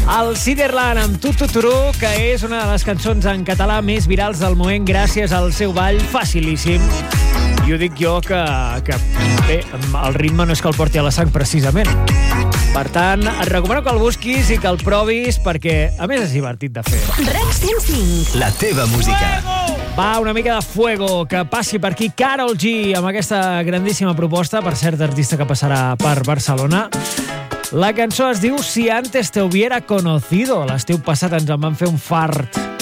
El Ciderland amb Tututuru, que és una de les cançons en català més virals del moment gràcies al seu ball facilíssim. I ho dic jo que bé, el ritme no és que el porti a la sang precisament. Per tant, et recomano que el busquis i que el provis perquè, a més, és divertit de fer. REC 105. La teva música. Va, una mica de fuego, que passi per aquí Karol G amb aquesta grandíssima proposta, per cert, artista que passarà per Barcelona. La cançó es diu Si antes te hubiera conocido. L'estiu passat ens en van fer un fart.